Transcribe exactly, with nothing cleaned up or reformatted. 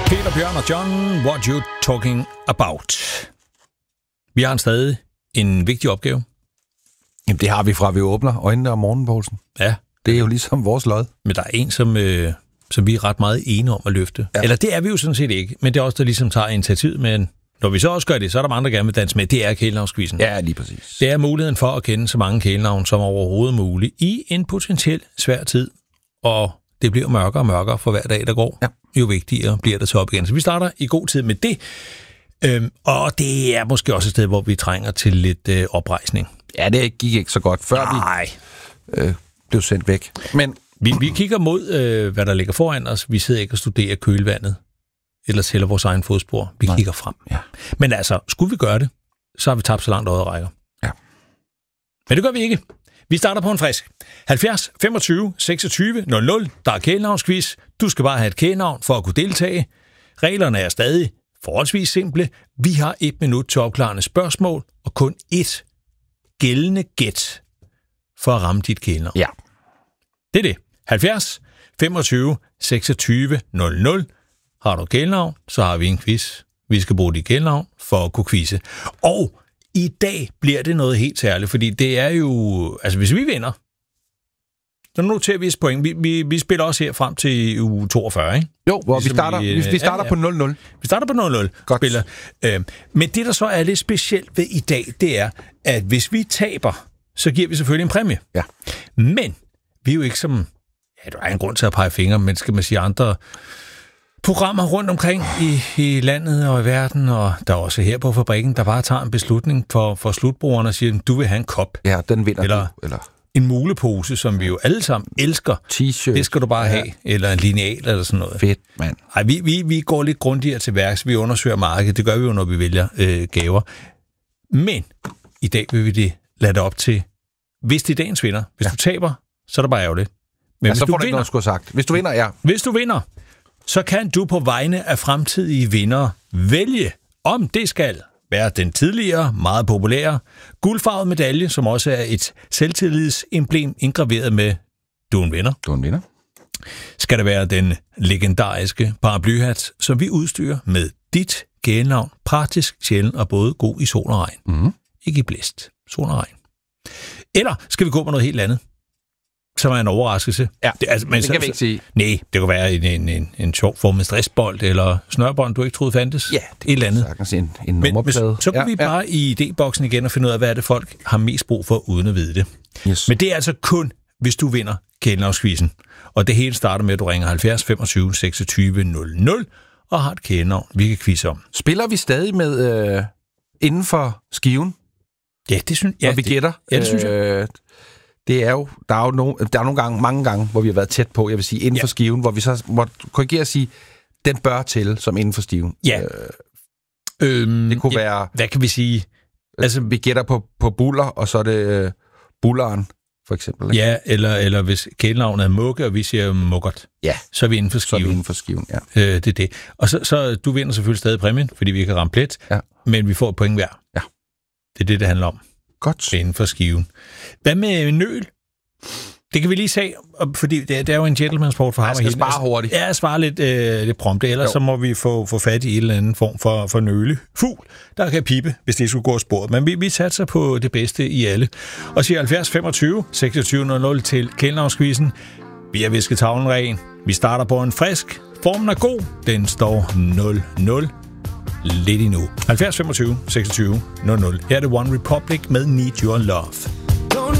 Peter, Bjørn og John, what you talking about? Vi har en stadig en vigtig opgave. Jamen, det har vi fra, vi åbner øjnene om morgenen, Poulsen. Ja. Det er jo ligesom vores lod. Men der er en, som, øh, som vi er ret meget enige om at løfte. Ja. Eller det er vi jo sådan set ikke, men det er også der ligesom tager initiativet. Men når vi så også gør det, så er der mange, der gerne vil danse med. Det er kælenavnskvizzen. Ja, lige præcis. Det er muligheden for at kende så mange kælenavn som overhovedet muligt i en potentielt svær tid. Og det bliver mørkere og mørkere for hver dag, der går. Ja. Jo vigtigere bliver det så op igen. Så vi starter i god tid med det. Øhm, og det er måske også et sted, hvor vi trænger til lidt øh, oprejsning. Ja, det gik ikke så godt, før Nej. vi øh, blev sendt væk. Men vi, vi kigger mod, øh, hvad der ligger foran os. Vi sidder ikke og studerer kølvandet, eller tæller vores egen fodspor. Vi Nej. kigger frem. Ja. Men altså, skulle vi gøre det, så har vi tabt så langt øjet rækker. Ja. Men det gør vi ikke. Vi starter på en frisk. halvfjerds femogtyve seksogtyve nul nul. Der er kælenavnsquiz. Du skal bare have et kælenavn for at kunne deltage. Reglerne er stadig forholdsvis simple. Vi har et minut til opklarende spørgsmål, og kun ét gældende gæt for at ramme dit kælenavn. Ja. Det er det. halvfjerds femogtyve seksogtyve nul nul. Har du kælenavn, så har vi en quiz. Vi skal bruge dit kælenavn for at kunne quizze. Og i dag bliver det noget helt særligt, fordi det er jo... Altså, hvis vi vinder, så noterer vi et point. Vi, vi, vi spiller også her frem til uge toogfyrre, ikke? Jo, hvor ligesom vi starter, i, vi, vi starter ja, ja. på nul nul. Vi starter på nul nul. Godt. Spiller. Øh, men det, der så er lidt specielt ved i dag, det er, at hvis vi taber, så giver vi selvfølgelig en præmie. Ja. Men vi er jo ikke som... Ja, der er en grund til at pege fingre, men skal man sige andre... programmer rundt omkring i, i landet og i verden, og der er også her på fabrikken, der bare tager en beslutning for, for slutbrugerne og siger, du vil have en kop. Ja, den vinder eller, du. Eller en mulepose, som vi jo alle sammen elsker. T-shirt. Det skal du bare ja. have. Eller en lineal eller sådan noget. Fedt, mand. Ej, vi, vi, vi går lidt grundigere til værks. Vi undersøger markedet. Det gør vi jo, når vi vælger øh, gaver. Men i dag vil vi det lade det op til, hvis det er dagens vinder. Hvis ja. du taber, så er det bare ærgerligt. Men ja, hvis så du får du vinder, ikke noget, skulle have sagt. Hvis du vinder, ja. Hvis du vinder, så kan du på vegne af fremtidige vindere vælge, om det skal være den tidligere, meget populære, guldfarvede medalje, som også er et selvtillidsemblem indgraveret med du er en vinder. Du er en vinder. Skal det være den legendariske paraplyhat, som vi udstyrer med dit kælenavn, praktisk, sjældent og både god i sol og regn. Mm-hmm. Ikke i blæst, sol og regn. Eller skal vi gå på noget helt andet? Som er en overraskelse. Ja, det, altså, men det så, kan vi ikke sige. Nej, det kan være en, en, en, en sjov form med stressbold eller snørbånd, du ikke troede fandtes. Ja, det et eller andet. Sagtens en, en nummerplade. Men, så kan ja, vi bare ja. i idéboksen igen og finde ud af, hvad er det folk har mest brug for, uden at vide det. Yes. Men det er altså kun, hvis du vinder kælenavnsquizzen. Og det hele starter med, at du ringer halvfjerds femogtyve seksogtyve nul nul og har et kælenavn, vi kan quizze om. Spiller vi stadig med øh, inden for skiven? Ja, det synes jeg. Og vi gætter? Ja, det synes jeg. Øh, Det er jo, der er jo no, der er nogle gange, mange gange, hvor vi har været tæt på, jeg vil sige, inden ja. for skiven, hvor vi så må korrigere og sige, den bør til som inden for skiven. Ja. Øh, øhm, det kunne ja, være... Hvad kan vi sige? Altså, vi gætter på, på buller, og så er det øh, bulleren, for eksempel. Ikke? Ja, eller, eller hvis kælenavnet er Mugge, og vi siger Muggert, ja. så er vi inden for skiven. Så er vi inden for skiven, ja. Øh, det er det. Og så, så du vinder selvfølgelig stadig præmien, fordi vi ikke har ramt plet, ja. men vi får et point hver. Ja. Det er det, det handler om. Godt. Inden for skiven. Hvad med nøl? Det kan vi lige se, fordi det er, det er jo en gentleman-sport for ham. Jeg skal spare hurtigt. Ja, spare lidt, øh, lidt prompte, ellers jo. så må vi få, få fat i en eller anden form for, for nøle. Fugl, der kan pipe, hvis det skulle gå af sporet. Men vi, vi satser på det bedste i alle. Og siger halvfjerds femogtyve seksogtyve nul nul til kælenavnsquizzen. Vi har visket tavlen ren. Vi starter på en frisk. Formen er god. Den står nul nul. Lidt endnu. halvfjerds femogtyve seksogtyve nul nul. Her er det One Republic med Need Your Love.